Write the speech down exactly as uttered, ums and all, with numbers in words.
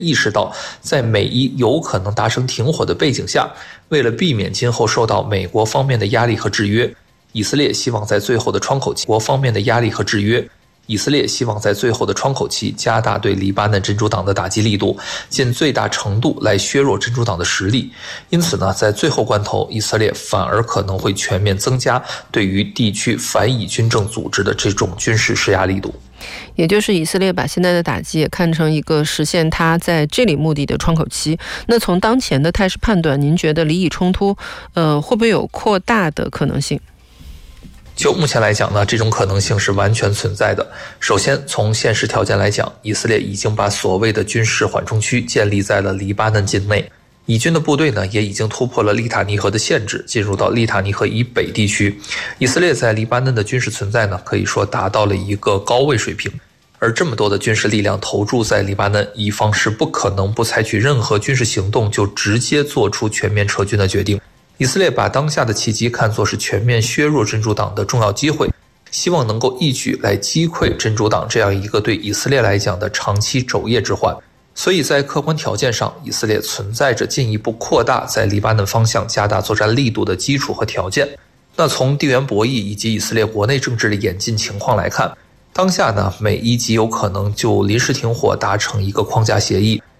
意识到在美伊有可能达成停火的背景下，为了避免今后受到美国方面的压力和制约，以色列希望在最后的窗口期国方面的压力和制约以色列希望在最后的窗口期加大对黎巴嫩真主党的打击力度，尽最大程度来削弱真主党的实力。因此呢，在最后关头，以色列反而可能会全面增加对于地区反以军政组织的这种军事施压力度。 也就是以色列把现在的打击也看成一个实现它在这里目的的窗口期。那从当前的态势判断，您觉得黎以冲突呃会不会有扩大的可能性？ 就目前来讲呢，这种可能性是完全存在的。首先，从现实条件来讲，以色列已经把所谓的军事缓冲区建立在了黎巴嫩境内，以军的部队呢也已经突破了利塔尼河的限制，进入到利塔尼河以北地区。以色列在黎巴嫩的军事存在呢，可以说达到了一个高位水平。而这么多的军事力量投注在黎巴嫩，以方是不可能不采取任何军事行动就直接做出全面撤军的决定。以色列把当下的契机看作是全面削弱真主党的重要机会，希望能够一举来击溃真主党这样一个对以色列来讲的长期昼夜之患。所以在客观条件上，以色列存在着进一步扩大在黎巴嫩方向加大作战力度的基础和条件。那从地缘博弈以及以色列国内政治的演进情况来看，当下呢，美伊极有可能就临时停火达成一个框架协议，